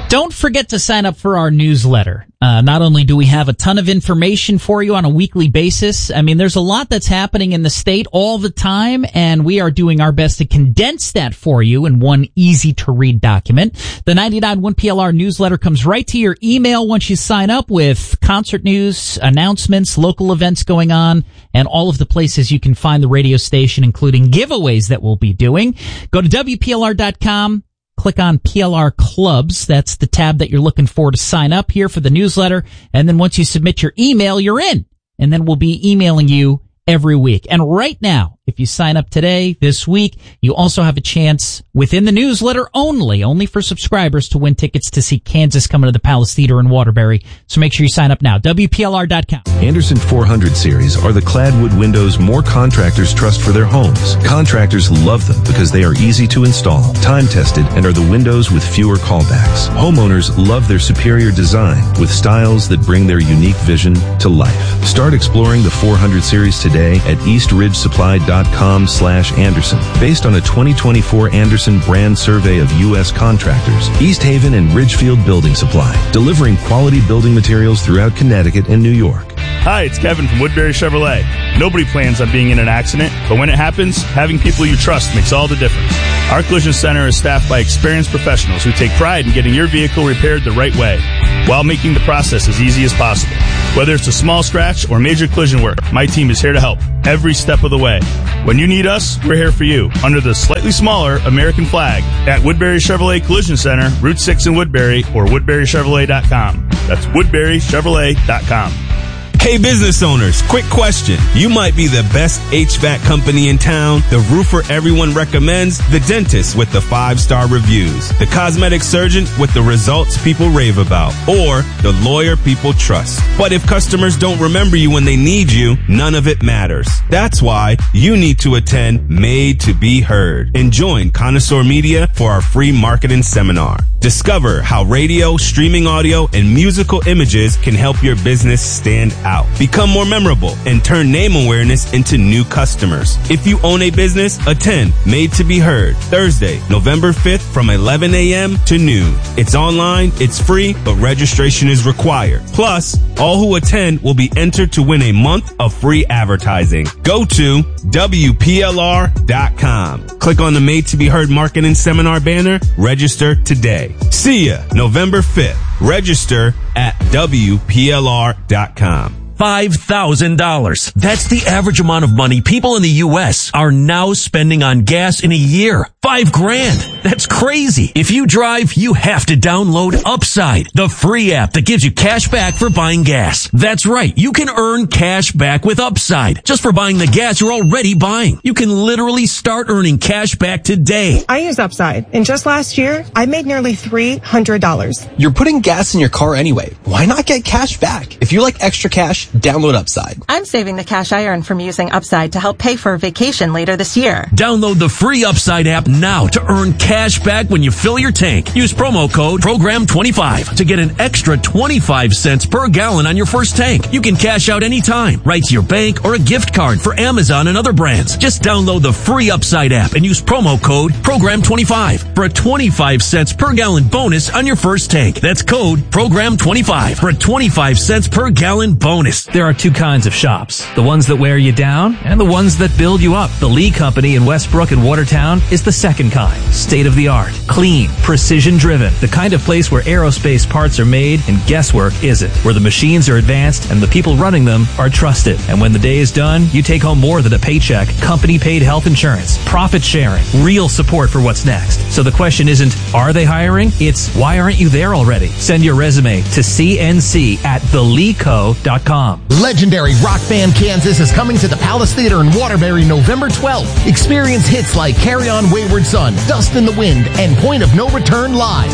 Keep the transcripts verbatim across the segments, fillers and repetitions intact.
Don't forget to sign up for our newsletter. Uh, not only do we have a ton of information for you on a weekly basis, I mean, there's a lot that's happening in the state all the time, and we are doing our best to condense that for you in one easy-to-read document. The ninety-nine point one P L R newsletter comes right to your email once you sign up, with concert news, announcements, local events going on, and all of the places you can find the radio station, including giveaways that we'll be doing. Go to W P L R dot com. Click on P L R Clubs. That's the tab that you're looking for to sign up here for the newsletter. And then once you submit your email, you're in. And then we'll be emailing you every week. And right now, if you sign up today, this week, you also have a chance within the newsletter only, only for subscribers, to win tickets to see Kansas coming to the Palace Theater in Waterbury. So make sure you sign up now. W P L R dot com. Andersen four hundred series are the clad wood windows more contractors trust for their homes. Contractors love them because they are easy to install, time-tested, and are the windows with fewer callbacks. Homeowners love their superior design with styles that bring their unique vision to life. Start exploring the four hundred series today at east ridge supply dot com slash Andersen. Based on a twenty twenty-four Andersen brand survey of U S contractors, East Haven and Ridgefield Building Supply, delivering quality building materials throughout Connecticut and New York. Hi, it's Kevin from Woodbury Chevrolet. Nobody plans on being in an accident, but when it happens, having people you trust makes all the difference. Our collision center is staffed by experienced professionals who take pride in getting your vehicle repaired the right way, while making the process as easy as possible. Whether it's a small scratch or major collision work, my team is here to help every step of the way. When you need us, we're here for you, under the slightly smaller American flag, at Woodbury Chevrolet Collision Center, Route six in Woodbury, or woodbury chevrolet dot com. That's woodbury chevrolet dot com. Hey business owners, quick question. You might be the best H V A C company in town, the roofer everyone recommends, the dentist with the five-star reviews, the cosmetic surgeon with the results people rave about, or the lawyer people trust. But if customers don't remember you when they need you, none of it matters. That's why you need to attend Made to Be Heard and join Connoisseur Media for our free marketing seminar. Discover how radio, streaming audio, and musical images can help your business stand out. Become more memorable and turn name awareness into new customers. If you own a business, attend Made to Be Heard Thursday, November fifth from eleven a.m. to noon. It's online, it's free, but registration is required. Plus, all who attend will be entered to win a month of free advertising. Go to W P L R dot com. Click on the Made to Be Heard marketing seminar banner. Register today. See ya November fifth. Register at W P L R dot com. five thousand dollars. That's the average amount of money people in the U S are now spending on gas in a year. Five grand. That's crazy. If you drive, you have to download Upside, the free app that gives you cash back for buying gas. That's right. You can earn cash back with Upside just for buying the gas you're already buying. You can literally start earning cash back today. I use Upside, and just last year, I made nearly three hundred dollars. You're putting gas in your car anyway. Why not get cash back? If you like extra cash, download Upside. I'm saving the cash I earn from using Upside to help pay for a vacation later this year. Download the free Upside app now to earn cash back when you fill your tank. Use promo code program twenty-five to get an extra twenty-five cents per gallon on your first tank. You can cash out anytime, right to your bank or a gift card for Amazon and other brands. Just download the free Upside app and use promo code program twenty-five for a twenty-five cents per gallon bonus on your first tank. That's code program twenty-five for a twenty-five cents per gallon bonus. There are two kinds of shops, the ones that wear you down and the ones that build you up. The Lee Company in Westbrook and Watertown is the second kind. State-of-the-art, clean, precision-driven. The kind of place where aerospace parts are made and guesswork isn't. Where the machines are advanced and the people running them are trusted. And when the day is done, you take home more than a paycheck, company-paid health insurance, profit sharing, real support for what's next. So the question isn't, are they hiring? It's, why aren't you there already? Send your resume to C N C at the lee co dot com. Legendary rock band Kansas is coming to the Palace Theater in Waterbury November twelfth. Experience hits like Carry On Wayward Son, Dust in the Wind, and Point of No Return live.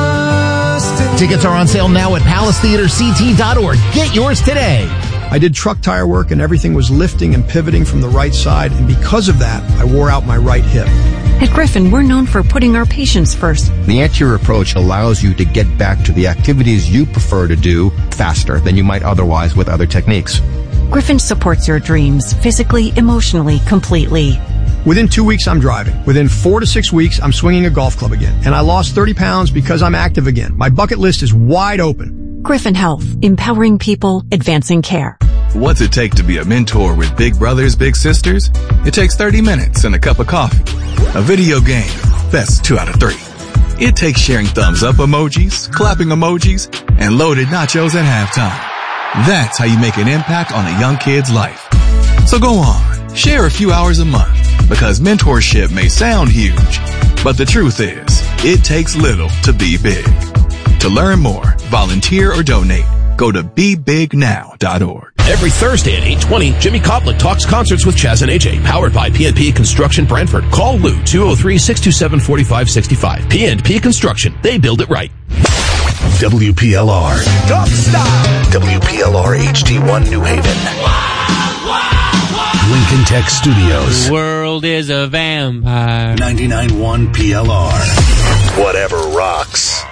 Tickets are on sale now at palace theater c t dot org. Get yours today. I did truck tire work and everything was lifting and pivoting from the right side, and because of that, I wore out my right hip. At Griffin, we're known for putting our patients first. The anterior approach allows you to get back to the activities you prefer to do faster than you might otherwise with other techniques. Griffin supports your dreams physically, emotionally, completely. Within two weeks, I'm driving. Within four to six weeks, I'm swinging a golf club again. And I lost thirty pounds because I'm active again. My bucket list is wide open. Griffin Health, empowering people, advancing care. What's it take to be a mentor with big brothers, big sisters? It takes thirty minutes and a cup of coffee. A video game, that's two out of three. It takes sharing thumbs up emojis, clapping emojis, and loaded nachos at halftime. That's how you make an impact on a young kid's life. So go on, share a few hours a month, because mentorship may sound huge, but the truth is, it takes little to be big. To learn more, volunteer or donate, go to be big now dot org. Every Thursday at eight twenty, Jimmy Koplik talks concerts with Chaz and A J, powered by P and P Construction Brantford. Call Lou, two oh three, six two seven, four five six five. P and P Construction. They build it right. W P L R. Top style. W P L R H D one New Haven. Lincoln Tech Studios. The world is a vampire. ninety-nine point one P L R. Whatever rocks.